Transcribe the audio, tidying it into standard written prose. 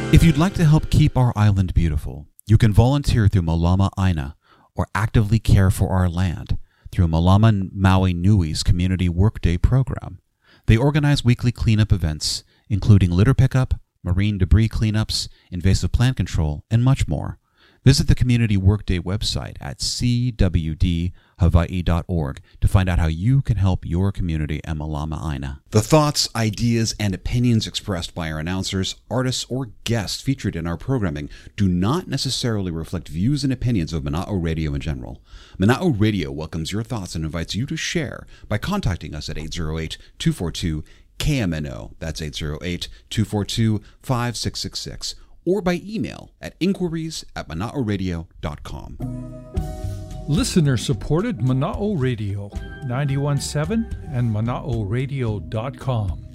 If you'd like to help keep our island beautiful, you can volunteer through Malama Aina or actively care for our land through Malama Maui Nui's Community Workday program. They organize weekly cleanup events, including litter pickup, marine debris cleanups, invasive plant control, and much more. Visit the Community Workday website at cwdhawaii.org to find out how you can help your community and Malama Aina. The thoughts, ideas, and opinions expressed by our announcers, artists, or guests featured in our programming do not necessarily reflect views and opinions of Mana'o Radio in general. Mana'o Radio welcomes your thoughts and invites you to share by contacting us at 808-242-KMNO. That's 808-242-5666. Or by email at inquiries@manaoradio.com. Listener-supported Mana'o Radio, 91.7 and manaoradio.com.